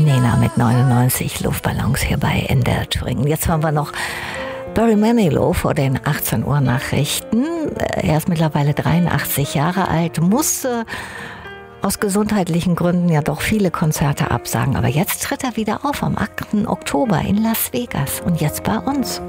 Nena mit 99 Luftballons hierbei in der Thüringen. Jetzt haben wir noch Barry Manilow vor den 18 Uhr Nachrichten. Er ist mittlerweile 83 Jahre alt, musste aus gesundheitlichen Gründen ja doch viele Konzerte absagen. Aber jetzt tritt er wieder auf am 8. Oktober in Las Vegas und jetzt bei uns.